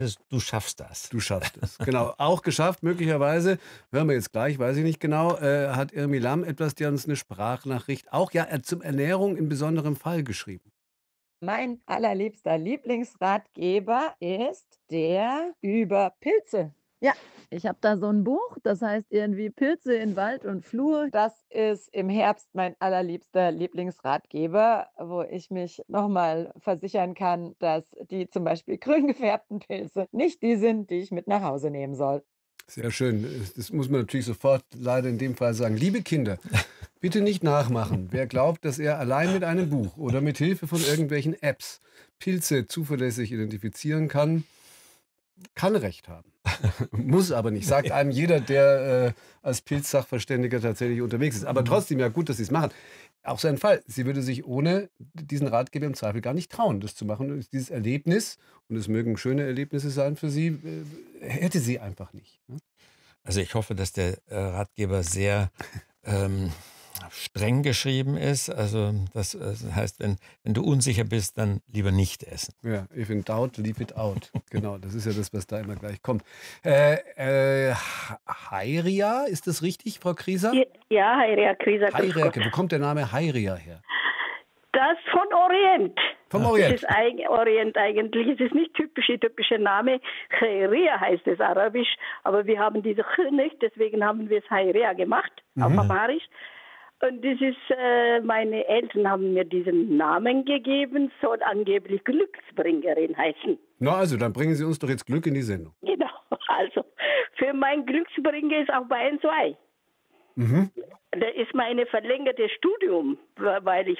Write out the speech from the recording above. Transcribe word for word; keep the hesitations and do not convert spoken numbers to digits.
Das du schaffst das. Du schaffst es. Genau, auch geschafft, möglicherweise, hören wir jetzt gleich, weiß ich nicht genau, äh, hat Irmi Lamm etwas, die uns 'ne Sprachnachricht auch, ja, äh, zum Ernährung in besonderem Fall geschrieben. Mein allerliebster Lieblingsratgeber ist der über Pilze. Ja, ich habe da so 'n Buch, das heißt irgendwie „Pilze in Wald und Flur“. Das ist im Herbst mein allerliebster Lieblingsratgeber, wo ich mich noch mal versichern kann, dass die zum Beispiel grün gefärbten Pilze nicht die sind, die ich mit nach Hause nehmen soll. Sehr schön. Äh, das muss man natürlich sofort leider in dem Fall sagen. Liebe Kinder, bitte nicht nachmachen. Wer glaubt, dass er allein mit einem Buch oder mit Hilfe von irgendwelchen Apps Pilze zuverlässig identifizieren kann, kann recht haben. Muss aber nicht, sagt einem jeder, der, äh, als Pilzsachverständiger tatsächlich unterwegs ist. Aber Mhm. trotzdem, ja gut, dass Sie's machen. Auch sein Fall. Sie würde sich ohne d diesen Ratgeber im Zweifel gar nicht trauen, das zu machen. Und dieses Erlebnis, und es mögen schöne Erlebnisse sein für sie, äh, hätte sie einfach nicht, ne? Also, ich hoffe, dass der, äh, Ratgeber sehr, ähm, streng geschrieben ist. Also, das, äh, heißt, wenn wenn du unsicher bist, dann lieber nicht essen. Ja, if in doubt, leave it out. Genau, das ist ja das, was da immer gleich kommt. Äh, äh, Ha Hairia, ist das richtig, Frau Krieser? J ja, Hairia Krieser, grüß Gott. Heiria, wo kommt der Name Hairia her? Das von Orient. Vom Das Orient. ist eig Orient eigentlich. Es ist nicht typische typischer Name. Chairia heißt es arabisch, aber wir haben diese Ch nicht, deswegen haben wir es Hairia gemacht, auf Mhm. Amharisch. Und das ist, äh meine Eltern haben mir diesen Namen gegeben, soll angeblich Glücksbringerin heißen. Na also, dann bringen Sie uns doch jetzt Glück in die Sendung. Genau, also, für mein Glücksbringer ist auch Bayern zwei. Mhm. Da ist meine verlängerte Studium, wa weil ich